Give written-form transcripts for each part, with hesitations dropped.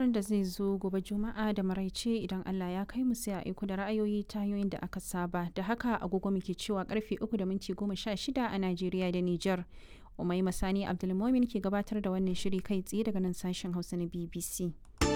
shirin da zai zo gobe Juma'a da maraice idan Allah ya kai mu sai a aiko da ra'ayoyi ta hanyoyin da aka saba. Da haka agogo muke cewa karfe 3:16 a Najeriya da Nijar. Umai Masani Abdulmumin ke gabatar da wannan shiri kai tsaye daga nan sashen Hausa na BBC.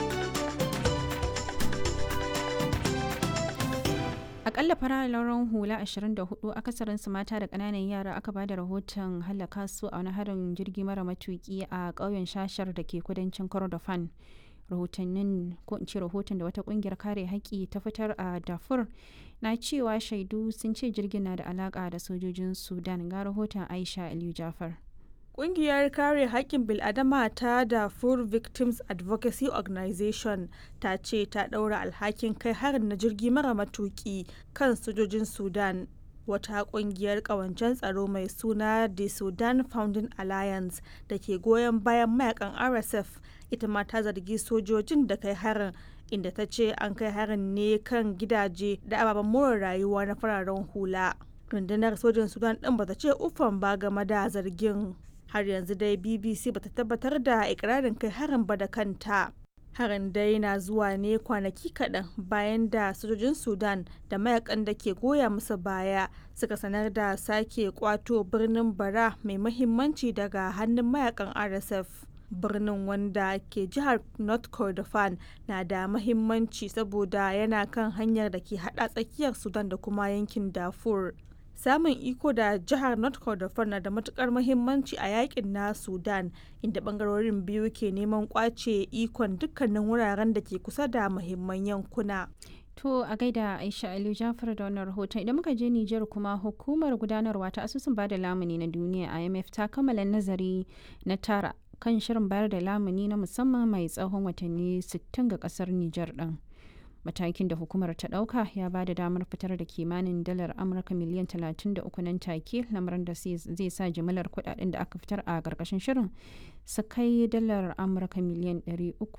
Akalla fararen hula 24 akasarinsu mata da ƙananan yara aka bada rahoton halaka su a wani harin jirgi mara matuki a ƙauyen Shashar da ke kudancin Kordofan. Rahoton da wata ƙungiyar kare haƙƙi ta fitar a Darfur na cewa shaidu sun ce jirgin na da alaƙa da sojojin Sudan. Ga rahoton Aisha Aliyu Jafar. Ƙungiyar kare haƙƙin bil'adama ta Darfur Victims Advocacy Organization ta ce ta ɗaura alhakin kai harin na jirgi mara matuƙi kan sojojin Sudan. Wata ƙungiyar ƙawancen tsaro mai suna The Sudan Founding Alliance da ke goyon bayan mayakan RSF ita ma ta zargi sojojin da kai harin, inda ta ce an kai harin ne kan gidaje da ababen more rayuwa na fararen hula. Rundunar sojin Sudan ɗin ba ta ce uffan ba game da zargin. Har yanzu dai BBC bata tabbatar da ikirarin kai harin ba da kanta. Harin dai na zuwa ne kwanaki kaɗan bayan da sojojin Sudan da mayakan da ke goya musu baya suka sanar da sake kwato birnin Bara mai mahimmanci daga hannun mayakan RSF. Birnin wanda ke jihar North Kordofan na da mahimmanci saboda yana kan hanyar da ke hada tsakiyar Sudan da kuma yankin Darfur. Samun iko da jihar North Kordofan na da matukar muhimmanci a yakin na Sudan, inda bangarorin biyu ke neman kwace ikon dukkanin wuraren da ke kusa da muhimman yankuna. To a gaida Aisha Aliyu Jafar da wannan rahoton. Idan muka je Nijar kuma hukumar gudanarwa ta asusun bada lamuni na duniya IMF ta kammala nazari na tara kan shirin bayar da lamuni na musamman mai tsawon watanni 60 ga kasar Nijar din. Matakin da hukumar ta dauka ya ba da damar fitar da kimanin dalar Amurka miliyan 33 nan take, lamarin da zai sa jimillar kudaden da aka fitar a karkashin shirin su kai dalar Amurka miliyan